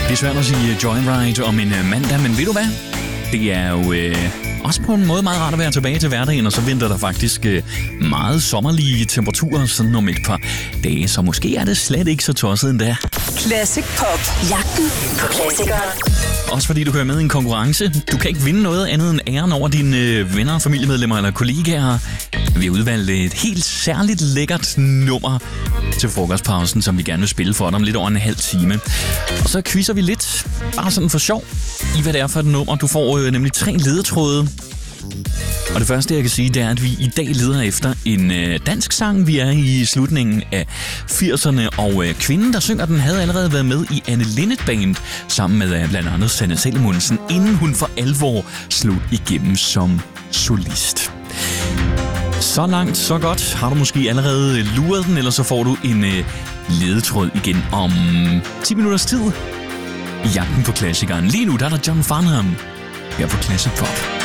Det er svært at sige Joyride om en mandag, men ved du hvad? Det er jo også på en måde meget rart at være tilbage til hverdagen, og så venter der faktisk meget sommerlige temperaturer sådan om et par dage, så måske er det slet ikke så tosset endda. Classic Pop. Jagten på klassikere. Også fordi du kører med i en konkurrence. Du kan ikke vinde noget andet end æren over dine venner, familiemedlemmer eller kollegaer. Vi har udvalgt et helt særligt lækkert nummer til frokostpausen, som vi gerne vil spille for dig om lidt over en halv time. Og så quizzer vi lidt, bare sådan for sjov, i hvad det er for et nummer. Du får nemlig 3 ledetråde. Og det første, jeg kan sige, det er, at vi i dag leder efter en dansk sang. Vi er i slutningen af 80'erne, og kvinden, der synger den, havde allerede været med i Anne Linnet Band sammen med blandt andet Sanne Salomonsen, inden hun for alvor slog igennem som solist. Så langt, så godt. Har du måske allerede luret den, eller så får du en ledetråd igen om 10 minutters tid i jagten på klassikeren. Lige nu der er der John Farnham her på Classic Pop.